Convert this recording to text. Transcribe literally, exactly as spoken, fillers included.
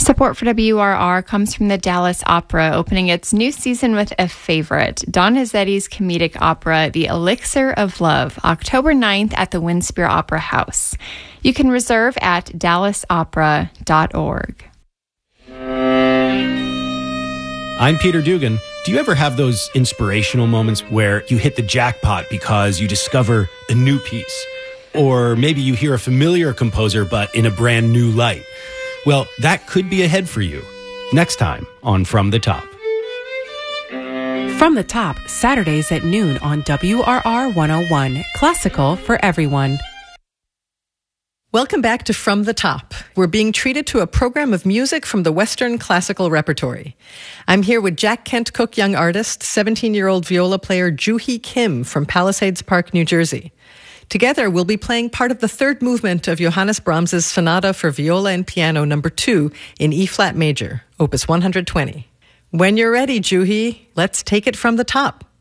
Support for W R R comes from the Dallas Opera, opening its new season with a favorite, Donizetti's comedic opera, The Elixir of Love, October ninth at the Winspear Opera House. You can reserve at dallas opera dot org. I'm Peter Dugan. Do you ever have those inspirational moments where you hit the jackpot because you discover a new piece? Or maybe you hear a familiar composer but in a brand new light? Well, that could be ahead for you. Next time on From the Top. From the Top, Saturdays at noon on W R R one oh one. Classical for everyone. Welcome back to From the Top. We're being treated to a program of music from the Western classical repertory. I'm here with Jack Kent Cooke young artist, seventeen-year-old viola player Joo-Hee Kim from Palisades Park, New Jersey. Together, we'll be playing part of the third movement of Johannes Brahms's Sonata for Viola and Piano number two in E-flat major, opus one hundred twenty. When you're ready, Joo-Hee, let's take it from the top.